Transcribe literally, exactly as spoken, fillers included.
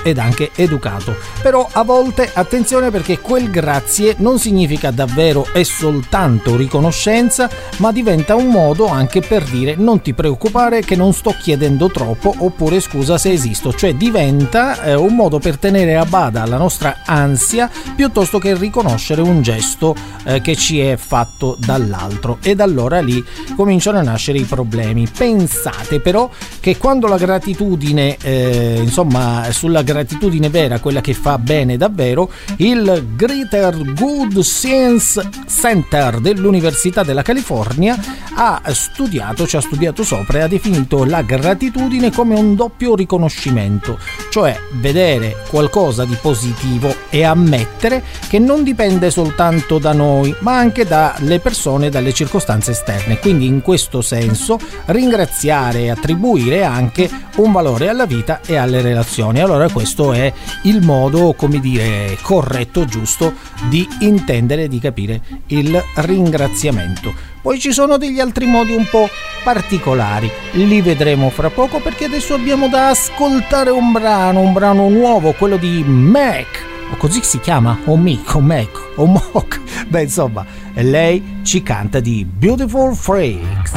ed anche educato. Però a volte attenzione, perché quel grazie non significa davvero e soltanto riconoscenza, ma diventa un modo anche per dire non ti preoccupare che non sto chiedendo troppo, oppure scusa se esisto, cioè diventa eh, un modo per tenere a bada la nostra ansia piuttosto che riconoscere un gesto eh, che ci è fatto dall'altro, ed allora lì cominciano a nascere i problemi. Pensate però che quando la gratitudine eh, insomma sulla gratitudine vera, quella che fa bene davvero, il Greater Good Science Center dell'Università della California ha studiato, ci ha studiato sopra e ha definito la gratitudine come un doppio riconoscimento, cioè vedere qualcosa di positivo e ammettere che non dipende soltanto da noi ma anche dalle persone, dalle circostanze esterne. Quindi in questo senso ringraziare e attribuire anche un valore alla vita e alle relazioni. Allora questo è il modo, come dire, corretto, giusto di intendere, di capire il ringraziamento. Poi ci sono degli altri modi un po' particolari, li vedremo fra poco, perché adesso abbiamo da ascoltare un brano, un brano nuovo, quello di Mac, o così si chiama, o Mick, o Mac, o Mock, beh insomma, lei ci canta di Beautiful Freaks.